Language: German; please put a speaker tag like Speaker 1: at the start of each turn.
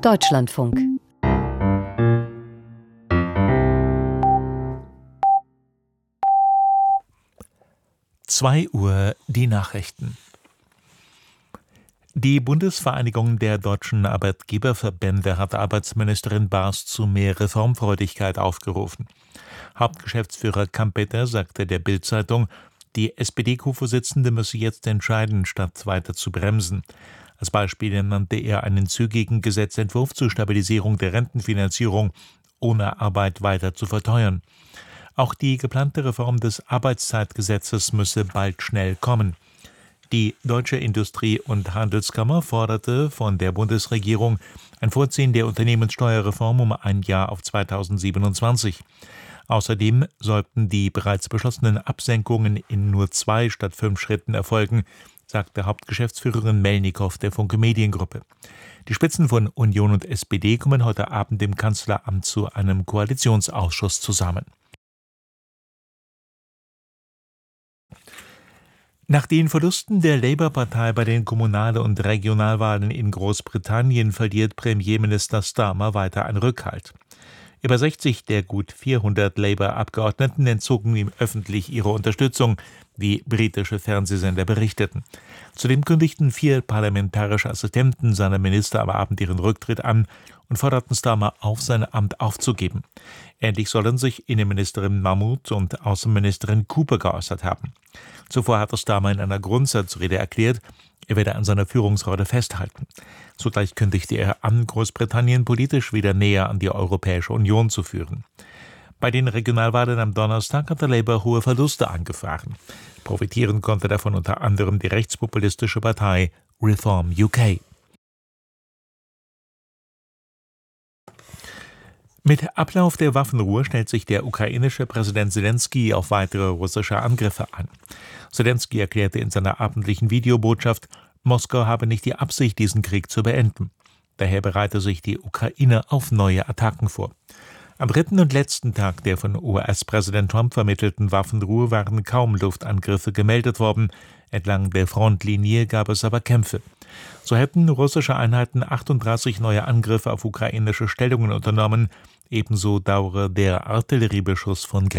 Speaker 1: Deutschlandfunk.
Speaker 2: Uhr die Nachrichten. Die Bundesvereinigung der deutschen Arbeitgeberverbände hat Arbeitsministerin Baas zu mehr Reformfreudigkeit aufgerufen. Hauptgeschäftsführer Kampeter sagte der Bild-Zeitung, die SPD-Co-Vorsitzende müsse jetzt entscheiden, statt weiter zu bremsen. Als Beispiel nannte er einen zügigen Gesetzentwurf zur Stabilisierung der Rentenfinanzierung, ohne Arbeit weiter zu verteuern. Auch die geplante Reform des Arbeitszeitgesetzes müsse bald schnell kommen. Die Deutsche Industrie- und Handelskammer forderte von der Bundesregierung ein Vorziehen der Unternehmenssteuerreform um ein Jahr auf 2027. Außerdem sollten die bereits beschlossenen Absenkungen in nur 2 statt 5 Schritten erfolgen, sagte Hauptgeschäftsführerin Melnikow der Funke Mediengruppe. Die Spitzen von Union und SPD kommen heute Abend im Kanzleramt zu einem Koalitionsausschuss zusammen. Nach den Verlusten der Labour-Partei bei den Kommunal- und Regionalwahlen in Großbritannien verliert Premierminister Starmer weiter an Rückhalt. Über 60 der gut 400 Labour-Abgeordneten entzogen ihm öffentlich ihre Unterstützung, wie britische Fernsehsender berichteten. Zudem kündigten 4 parlamentarische Assistenten seiner Minister am Abend ihren Rücktritt an und forderten Starmer auf, sein Amt aufzugeben. Ähnlich sollen sich Innenministerin Mahmood und Außenministerin Cooper geäußert haben. Zuvor hatte Starmer in einer Grundsatzrede erklärt, er werde an seiner Führungsrolle festhalten. Zugleich kündigte er an, Großbritannien politisch wieder näher an die Europäische Union zu führen. Bei den Regionalwahlen am Donnerstag hatte Labour hohe Verluste eingefahren. Profitieren konnte davon unter anderem die rechtspopulistische Partei Reform UK. Mit Ablauf der Waffenruhe stellt sich der ukrainische Präsident Selenskyj auf weitere russische Angriffe ein. Selenskyj erklärte in seiner abendlichen Videobotschaft, Moskau habe nicht die Absicht, diesen Krieg zu beenden. Daher bereite sich die Ukraine auf neue Attacken vor. Am 3. und letzten Tag der von US-Präsident Trump vermittelten Waffenruhe waren kaum Luftangriffe gemeldet worden. Entlang der Frontlinie gab es aber Kämpfe. So hätten russische Einheiten 38 neue Angriffe auf ukrainische Stellungen unternommen. Ebenso dauere der Artilleriebeschuss von